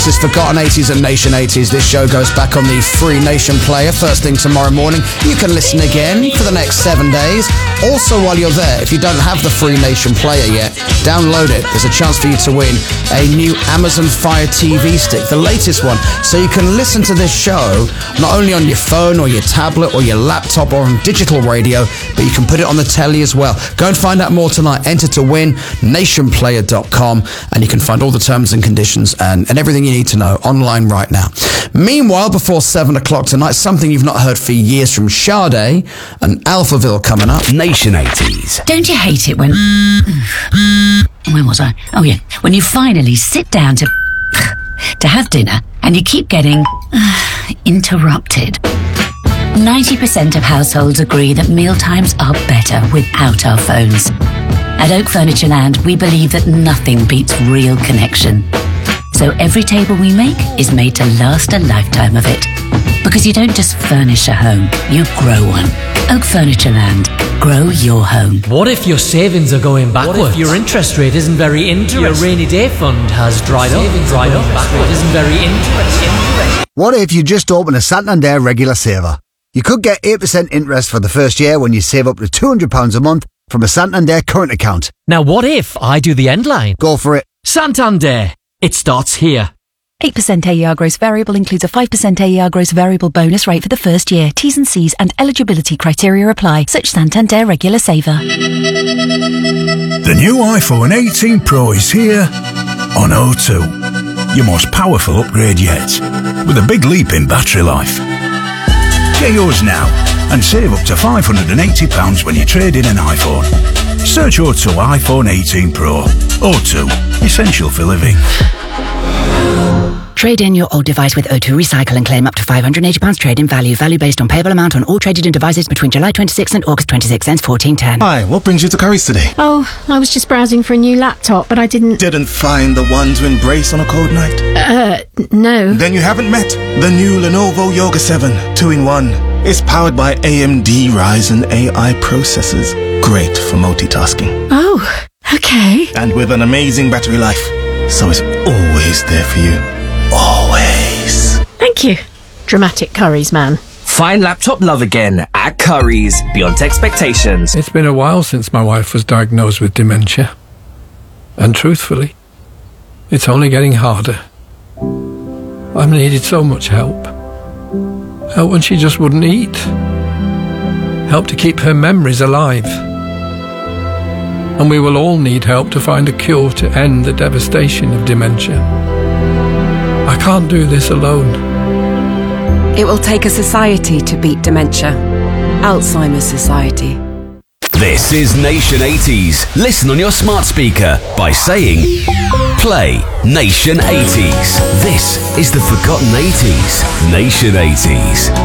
This is Forgotten 80s and Nation 80s. This show goes back on the Free Nation player first thing tomorrow morning. You can listen again for the next 7 days. Also, while you're there, if you don't have the Free Nation player yet, download it. There's a chance for you to win a new Amazon Fire TV stick, the latest one, so you can listen to this show not only on your phone or your tablet or your laptop or on digital radio, but you can put it on the telly as well. Go and find out more tonight. Enter to win, nationplayer.com, and you can find all the terms and conditions and everything you need to know online right now. Meanwhile, before 7 o'clock tonight, something you've not heard for years from Sade and Alphaville coming up. Nation 80s. Don't you hate it when... Where was I? Oh, yeah. When you finally sit down to have dinner and you keep getting interrupted. 90% of households agree that mealtimes are better without our phones. At Oak Furniture Land, we believe that nothing beats real connection. So every table we make is made to last a lifetime of it. Because you don't just furnish a home, you grow one. Oak Furniture Land. Grow your home. What if your savings are going backwards? What if your interest rate isn't very interesting? Your rainy day fund has dried up. Backwards isn't very interesting. What if you just open a Santander regular saver? You could get 8% interest for the first year when you save up to £200 a month from a Santander current account. Now what if I do the end line? Go for it. Santander. It starts here. 8% AER gross variable includes a 5% AER gross variable bonus rate for the first year. T's and C's and eligibility criteria apply. Search Santander Regular Saver. The new iPhone 18 Pro is here on O2. Your most powerful upgrade yet, with a big leap in battery life. Get yours now and save up to £580 when you trade in an iPhone. Search O2 iPhone 18 Pro. O2, essential for living. Trade in your old device with O2 Recycle and claim up to £580 trade-in value. Value based on payable amount on all traded-in devices between July 26 and August 26, ends 1410. Hi, what brings you to Curry's today? Oh, I was just browsing for a new laptop, but I didn't find the one to embrace on a cold night? No. Then you haven't met the new Lenovo Yoga 7 2-in-1. It's powered by AMD Ryzen AI processors. Great for multitasking. Oh, okay. And with an amazing battery life. So it's always there for you. Always. Thank you. Dramatic Curry's man. Find laptop love again at Curry's, beyond expectations. It's been a while since my wife was diagnosed with dementia. And truthfully, it's only getting harder. I've needed so much help. Help when she just wouldn't eat. Help to keep her memories alive. And we will all need help to find a cure to end the devastation of dementia. I can't do this alone. It will take a society to beat dementia. Alzheimer's Society. This is Nation 80s. Listen on your smart speaker by saying, play Nation 80s. This is the Forgotten 80s. Nation 80s.